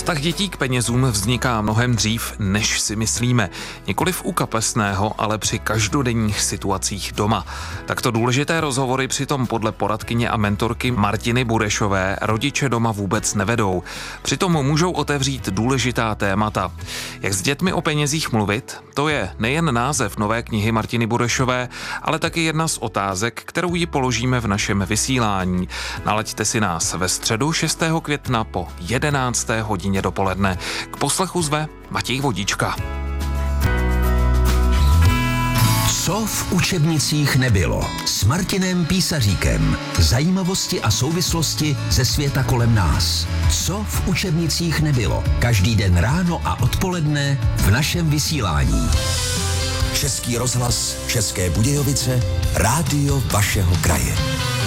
Vztah dětí k penězům vzniká mnohem dřív, než si myslíme. Nikoliv u kapesného, ale při každodenních situacích doma. Takto důležité rozhovory přitom podle poradkyně a mentorky Martiny Burešové rodiče doma vůbec nevedou. Přitom můžou otevřít důležitá témata. Jak s dětmi o penězích mluvit? To je nejen název nové knihy Martiny Burešové, ale taky jedna z otázek, kterou ji položíme v našem vysílání. Nalaďte si nás ve středu 6. května po 11. hodině dopoledne. K poslechu zve Matěj Vodička. Co v učebnicích nebylo? S Martinem Písaříkem. Zajímavosti a souvislosti ze světa kolem nás. Co v učebnicích nebylo? Každý den ráno a odpoledne v našem vysílání. Český rozhlas, České Budějovice, rádio vašeho kraje.